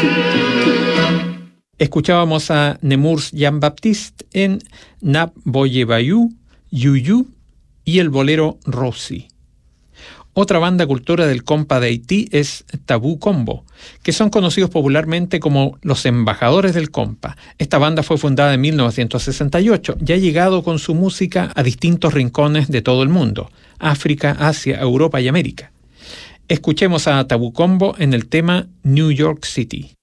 Escuchábamos a Nemours Jean-Baptiste en Nap Boye Bayou, Yuyu y el bolero Rosie. Otra banda cultura del compa de Haití es Tabú Combo, que son conocidos popularmente como los embajadores del compa. Esta banda fue fundada en 1968 y ha llegado con su música a distintos rincones de todo el mundo: África, Asia, Europa y América. Escuchemos a Tabú Combo en el tema New York City.